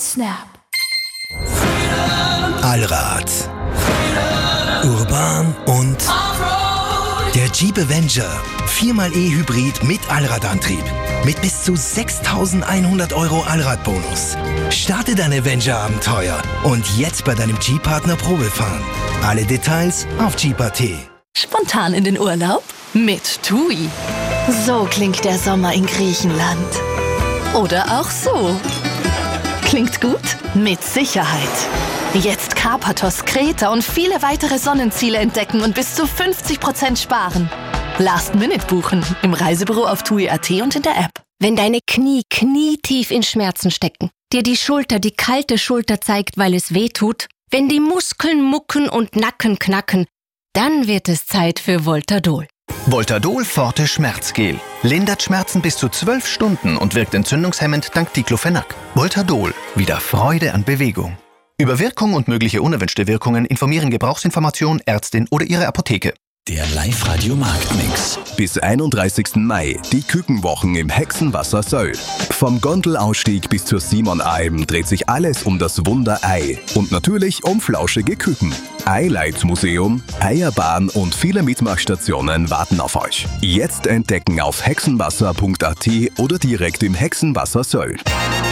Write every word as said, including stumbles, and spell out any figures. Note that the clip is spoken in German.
Snap. Allrad. Urban und der Jeep Avenger. vier mal E-Hybrid mit Allradantrieb. Mit bis zu sechstausendeinhundert Euro Allradbonus. Starte dein Avenger-Abenteuer und jetzt bei deinem Jeep-Partner Probefahren. Alle Details auf Jeep Punkt a t. Spontan in den Urlaub? Mit TUI. So klingt der Sommer in Griechenland. Oder auch so. Klingt gut? Mit Sicherheit. Jetzt Karpathos, Kreta und viele weitere Sonnenziele entdecken und bis zu fünfzig Prozent sparen. Last Minute buchen im Reisebüro auf tui punkt a t und in der App. Wenn deine Knie knietief in Schmerzen stecken, dir die Schulter die kalte Schulter zeigt, weil es weh tut, wenn die Muskeln mucken und Nacken knacken, dann wird es Zeit für Voltadol. Voltadol Forte Schmerzgel. Lindert Schmerzen bis zu zwölf Stunden und wirkt entzündungshemmend dank Diclofenac. Voltadol. Wieder Freude an Bewegung. Über Wirkung und mögliche unerwünschte Wirkungen informieren Gebrauchsinformation, Ärztin oder Ihre Apotheke. Der Live-Radio-Marktmix. Bis einunddreißigsten Mai die Kükenwochen im Hexenwasser Söll. Vom Gondelausstieg bis zur Simonalm dreht sich alles um das Wunder Ei. Und natürlich um flauschige Küken. Eileitmuseum, Eierbahn und viele Mitmachstationen warten auf euch. Jetzt entdecken auf hexenwasser punkt a t oder direkt im Hexenwasser Söll.